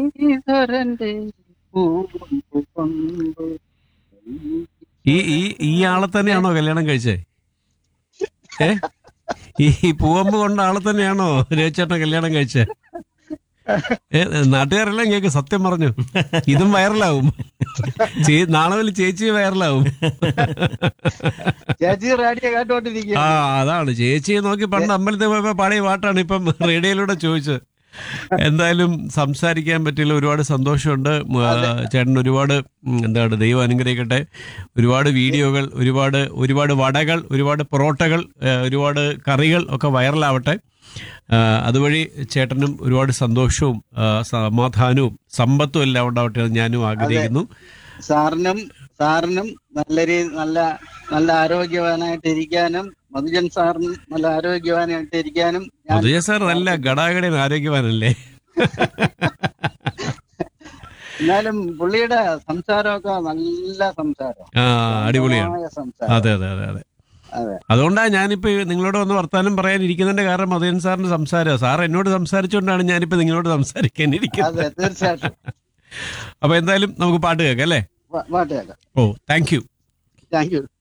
ഈശ്വരന്റെ പൂവ് കൊണ്ട് ഈ ഈ ഈ ആളെ തന്നെയാണോ കല്യാണം കഴിച്ചേ? ഏ ഈ പൂവമ്പ് കൊണ്ട ആളെ തന്നെയാണോ രവിചേട്ടൻ കല്യാണം കഴിച്ചേ? നാട്ടുകാരെല്ലാം കേക്ക്, സത്യം പറഞ്ഞു. ഇതും വൈറലാവും. നാളെ മുതൽ ചേച്ചി വൈറലാവും. ചേച്ചി റേഡിയോ കേട്ടോണ്ടിരിക്കുക. ആ, അതാണ് ചേച്ചിയെ നോക്കി പണ്ട് അമ്പലത്തിൽ പോയപ്പോ പാടിയ പാട്ടാണ് ഇപ്പം റേഡിയോയിലൂടെ ചോദിച്ചത്. എന്തായാലും സംസാരിക്കാൻ പറ്റിയില്ല, ഒരുപാട് സന്തോഷമുണ്ട്. ചേട്ടൻ ഒരുപാട് എന്താണ്, ദൈവം അനുഗ്രഹിക്കട്ടെ. ഒരുപാട് വീഡിയോകൾ, ഒരുപാട് വടകൾ, ഒരുപാട് പൊറോട്ടകൾ, ഒരുപാട് കറികൾ ഒക്കെ വൈറലാവട്ടെ. അതുവഴി ചേട്ടനും ഒരുപാട് സന്തോഷവും സമാധാനവും സമ്പത്തും എല്ലാം ഉണ്ടാവട്ടെ എന്ന് ഞാനും ആഗ്രഹിക്കുന്നു. സാറിനും നല്ല ആരോഗ്യവാനായിട്ടിരിക്കാനും, മധുജൻ സാറിനും നല്ല ആരോഗ്യവാനായിട്ടിരിക്കാനും. മധുജൻ സാർ നല്ല ഗടാഗടൻ ആരോഗ്യവാനല്ലേ? എന്നാലും പുള്ളിയുടെ സംസാരമൊക്കെ നല്ല സംസാരം, അടിപൊളിയാണ്. അതെ അതെ അതെ അതെ. അതുകൊണ്ടാണ് ഞാനിപ്പോ നിങ്ങളോട് വന്ന് വർത്താനം പറയാനിരിക്കുന്നതിന്റെ കാരണം മധുജൻ സാറിന്റെ സംസാരം. സാർ എന്നോട് സംസാരിച്ചുകൊണ്ടാണ് ഞാനിപ്പോ നിങ്ങളോട് സംസാരിക്കാനിരിക്കുന്നത്. തീർച്ചയായിട്ടും. അപ്പൊ എന്തായാലും നമുക്ക് പാട്ട് കേൾക്കാം അല്ലേ? പാട്ട് കേൾക്കാം. ഓ, താങ്ക് യു.